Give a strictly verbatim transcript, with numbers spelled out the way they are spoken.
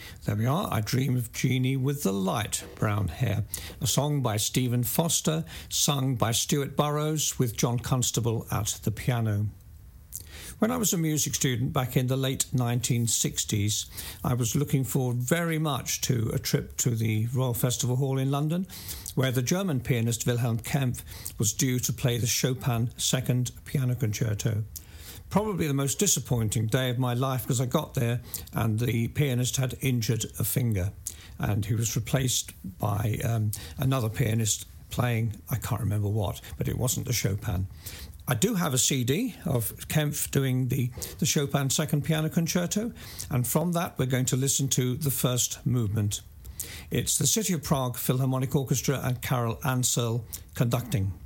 There we are, I Dream of Jeannie with the Light Brown Hair, a song by Stephen Foster, sung by Stuart Burrows with John Constable at the piano. When I was a music student back in the late nineteen sixties, I was looking forward very much to a trip to the Royal Festival Hall in London, where the German pianist Wilhelm Kempff was due to play the Chopin Second Piano Concerto. Probably the most disappointing day of my life, because I got there and the pianist had injured a finger and he was replaced by um, another pianist playing, I can't remember what, but it wasn't the Chopin. I do have a C D of Kempff doing the, the Chopin Second Piano Concerto, and from that we're going to listen to the first movement. It's the City of Prague Philharmonic Orchestra and Karel Ansel conducting.